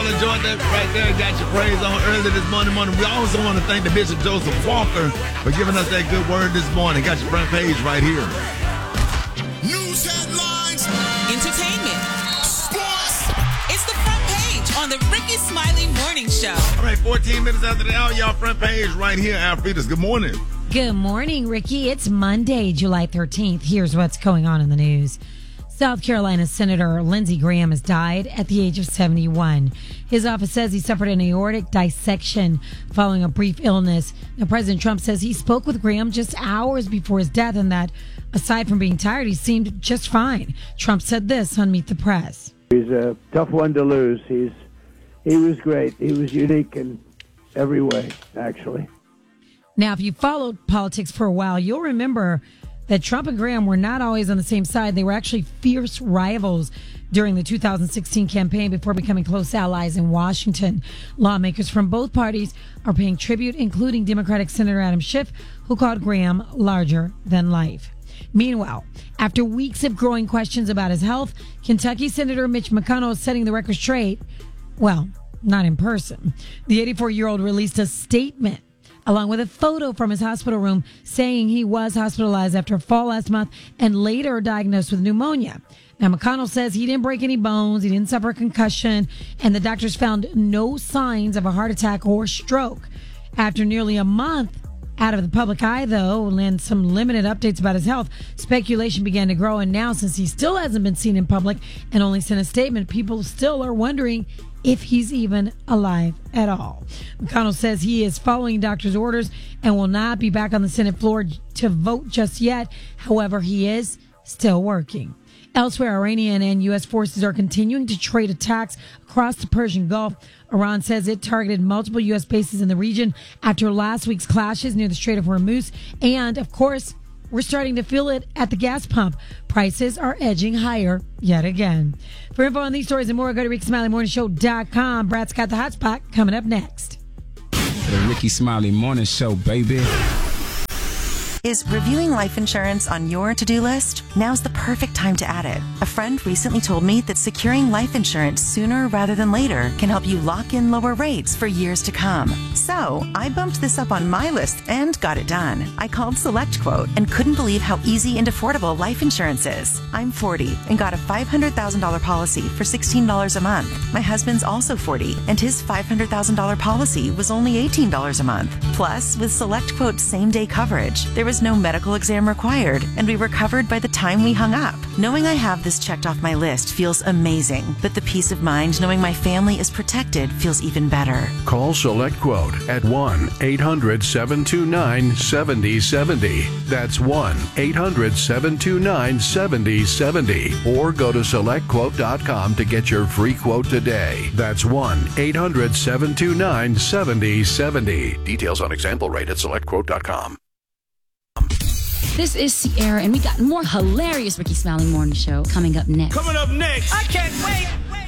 y'all enjoyed that right there. Got your praise on early this morning. We also want to thank the Bishop Joseph Walker for giving us that good word this morning. Got your front page right here. News headlines. Entertainment. Sports. It's the front page on the Ricky Smiley Morning Show. All right, 14 minutes after the hour, y'all front page right here. Alfreda's, good morning. Good morning, Ricky. It's Monday, July 13th. Here's what's going on in the news. South Carolina Senator Lindsey Graham has died at the age of 71. His office says he suffered an aortic dissection following a brief illness. Now, President Trump says he spoke with Graham just hours before his death and that, aside from being tired, he seemed just fine. Trump said this on Meet the Press. He's a tough one to lose. He was great. He was unique in every way, actually. Now, if you followed politics for a while, you'll remember that Trump and Graham were not always on the same side. They were actually fierce rivals during the 2016 campaign before becoming close allies in Washington. Lawmakers from both parties are paying tribute, including Democratic Senator Adam Schiff, who called Graham larger than life. Meanwhile, after weeks of growing questions about his health, Kentucky Senator Mitch McConnell is setting the record straight. Well, not in person. The 84-year-old released a statement along with a photo from his hospital room saying he was hospitalized after a fall last month and later diagnosed with pneumonia. Now, McConnell says he didn't break any bones, he didn't suffer a concussion, and the doctors found no signs of a heart attack or stroke. After nearly a month out of the public eye, though, and some limited updates about his health, speculation began to grow, and now, since he still hasn't been seen in public and only sent a statement, people still are wondering if he's even alive at all. McConnell says he is following doctor's orders and will not be back on the Senate floor to vote just yet. However, he is still working. Elsewhere, Iranian and U.S. forces are continuing to trade attacks across the Persian Gulf. Iran says it targeted multiple U.S. bases in the region after last week's clashes near the Strait of Hormuz. And, of course, we're starting to feel it at the gas pump. Prices are edging higher yet again. For info on these stories and more, go to RickySmileyMorningShow.com. Brad's got the hot spot coming up next. The Ricky Smiley Morning Show, baby. Is reviewing life insurance on your to-do list? Now's the perfect time to add it. A friend recently told me that securing life insurance sooner rather than later can help you lock in lower rates for years to come. So I bumped this up on my list and got it done. I called SelectQuote and couldn't believe how easy and affordable life insurance is. I'm 40 and got a $500,000 policy for $16 a month. My husband's also 40 and his $500,000 policy was only $18 a month. Plus, with SelectQuote's same-day coverage, there was no medical exam required, and we were covered by the time we hung up. Knowing I have this checked off my list feels amazing, but the peace of mind knowing my family is protected feels even better. Call SelectQuote at 1-800-729-7070. That's 1-800-729-7070. Or go to SelectQuote.com to get your free quote today. That's 1-800-729-7070. Details on example rate at SelectQuote.com. This is Sierra, and we got more hilarious Ricky Smiley Morning Show coming up next. Coming up next. I can't wait.